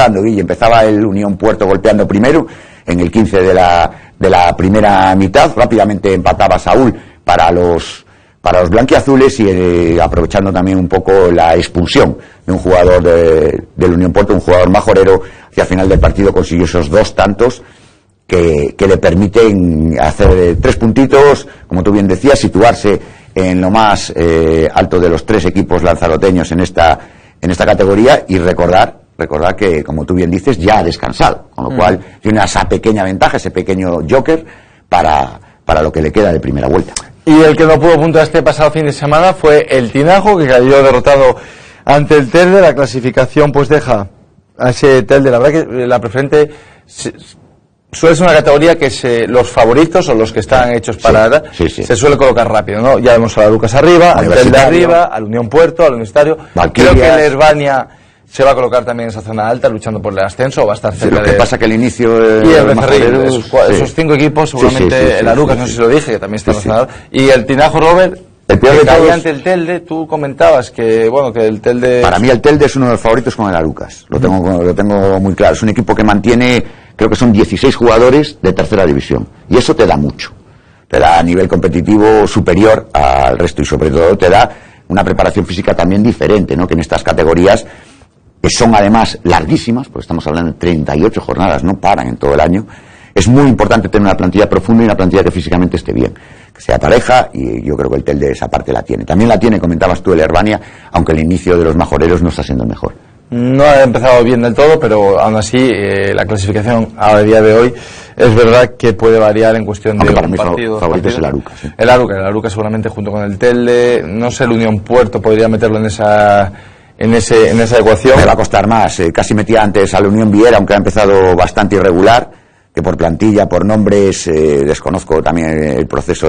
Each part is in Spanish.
apuntando, Guille, empezaba el Unión Puerto golpeando primero, en el 15 de la primera mitad, rápidamente empataba Saúl para los blanquiazules y aprovechando también un poco la expulsión de un jugador del Unión Puerto, un jugador majorero, hacia final del partido consiguió esos 2 tantos que le permiten hacer 3 puntitos, como tú bien decías, situarse en lo más alto de los 3 equipos lanzaroteños en esta categoría, y recordar que, como tú bien dices, ya ha descansado, con lo cual tiene esa pequeña ventaja, ese pequeño joker para lo que le queda de primera vuelta. Y el que no pudo puntuar este pasado fin de semana fue el Tinajo, que cayó derrotado ante el Telde. La clasificación pues deja a ese Telde, la verdad que la preferente suele ser una categoría que los favoritos o los que están hechos para se suele colocar rápido, ¿no? Ya vemos a la Lucas arriba, al Telde arriba, al Unión Puerto, al Universitario. Creo que el Herbania se va a colocar también en esa zona alta, luchando por el ascenso, va a estar cerca. Lo que pasa que el inicio y el Becerril, esos 5 equipos, seguramente el Arucas, no sé si lo dije, que también está en la zona. Y el Tinajo, Robert, el peor de todos, ante el Telde. Tú comentabas que el Telde, para mí el Telde es uno de los favoritos con el Arucas, lo tengo muy claro. Es un equipo que mantiene, creo que son 16 jugadores de tercera división, y eso te da mucho, te da a nivel competitivo superior al resto, y sobre todo te da una preparación física también diferente, ¿no? Que en estas categorías, que son además larguísimas, porque estamos hablando de 38 jornadas, no paran en todo el año, es muy importante tener una plantilla profunda y una plantilla que físicamente esté bien, que sea pareja, y yo creo que el Telde esa parte la tiene. También la tiene, comentabas tú, el Herbania, aunque el inicio de los majoreros no está siendo el mejor. No ha empezado bien del todo, pero aún así la clasificación a día de hoy es verdad que puede variar en cuestión de para un mí partido. Favorito es el Arucas, ¿sí? El Arucas seguramente junto con el Telde, no sé, el Unión Puerto podría meterlo en esa ecuación. Me va a costar más, casi metía antes a la Unión Viera, aunque ha empezado bastante irregular, que por plantilla, por nombres, desconozco también el proceso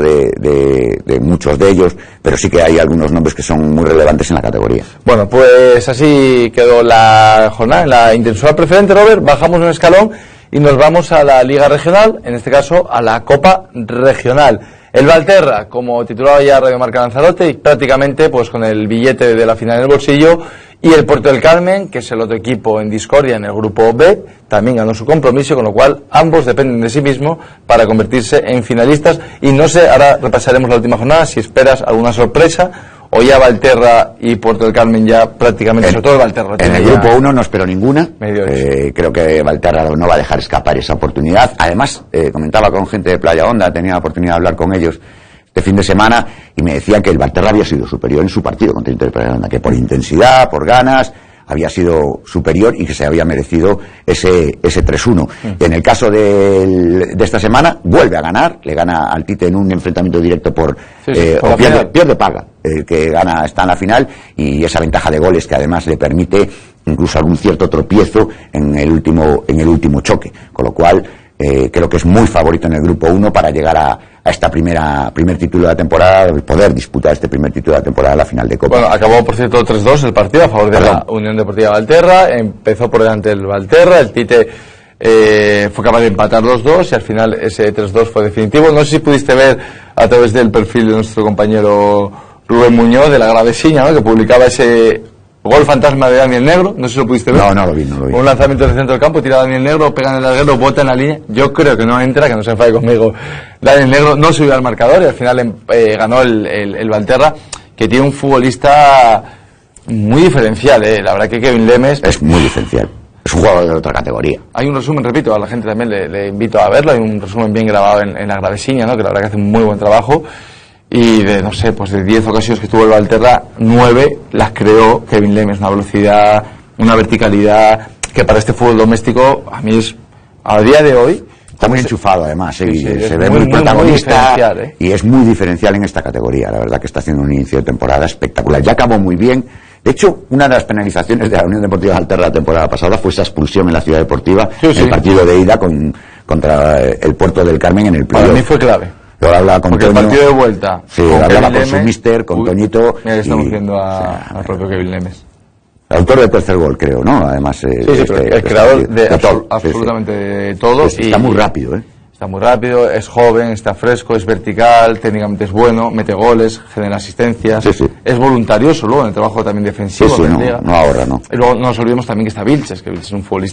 de muchos de ellos, pero sí que hay algunos nombres que son muy relevantes en la categoría. Bueno, pues así quedó la jornada en la intensual preferente, Robert. Bajamos un escalón y nos vamos a la Liga Regional, en este caso a la Copa Regional. El Valterra, como titulaba ya Radio Marca Lanzarote, y prácticamente pues con el billete de la final en el bolsillo, y el Puerto del Carmen, que es el otro equipo en discordia en el grupo B, también ganó su compromiso, con lo cual ambos dependen de sí mismos para convertirse en finalistas. Y no sé, ahora repasaremos la última jornada, si esperas alguna sorpresa, o ya Valterra y Puerto del Carmen ya prácticamente, sobre todo el Valterra. En el grupo 1 no espero ninguna, creo que Valterra no va a dejar escapar esa oportunidad. Además, comentaba con gente de Playa Honda, tenía la oportunidad de hablar con ellos este fin de semana, y me decían que el Valterra había sido superior en su partido contra Inter de Playa Honda, que por intensidad, por ganas, había sido superior y que se había merecido ese 3-1. En el caso de esta semana, vuelve a ganar, le gana al Tite en un enfrentamiento directo pierde paga, que gana, está en la final, y esa ventaja de goles que además le permite incluso algún cierto tropiezo en el último choque, con lo cual creo que es muy favorito en el grupo 1 para llegar a esta primer título de la temporada, poder disputar este primer título de la temporada, la final de Copa. Bueno, acabó por cierto 3-2 el partido a favor de la Unión Deportiva Valterra. Empezó por delante el Valterra, el Tite fue capaz de empatar los dos, y al final ese 3-2 fue definitivo. No sé si pudiste ver a través del perfil de nuestro compañero Rubén Muñoz de la Gravesiña, ¿no?, que publicaba ese gol fantasma de Daniel Negro. No sé si lo pudiste ver. No lo vi. Un lanzamiento del centro del campo, tira Daniel Negro, pega en el larguero, bota en la línea. Yo creo que no entra, que no se enfade conmigo. Daniel Negro no subió al marcador, y al final ganó el Valterra, que tiene un futbolista muy diferencial, La verdad que Kevin Lemes es muy diferencial. Es un jugador de otra categoría. Hay un resumen, repito, a la gente también le invito a verlo. Hay un resumen bien grabado en la Gravesiña, ¿no?, que la verdad que hace un muy buen trabajo. Y de 10 ocasiones que tuvo el Valterra, 9 las creó Kevin Lemes. Una velocidad, una verticalidad que para este fútbol doméstico, a mí es, a día de hoy, está muy enchufado además, se ve muy protagonista, y es muy diferencial en esta categoría. La verdad que está haciendo un inicio de temporada espectacular. Ya acabó muy bien. De hecho, una de las penalizaciones de la Unión Deportiva Valterra la temporada pasada fue esa expulsión en la Ciudad Deportiva, en el partido de ida contra el Puerto del Carmen en el playoff. Para mí fue clave. Yo hablaba con porque Toño, el partido de vuelta, hablaba con su mister, con Toñito. Mira que estamos viendo al propio Kevin Lemes. El autor del tercer gol, creo, ¿no? Además, pero el creador de todo, absolutamente de todo. Está muy rápido, Está muy rápido, es joven, está fresco, es vertical, técnicamente es bueno, mete goles, genera asistencias, es voluntarioso luego en el trabajo también defensivo. No ahorra, ¿no? Y luego no nos olvidemos también que está Vilches, que Vilches es un futbolista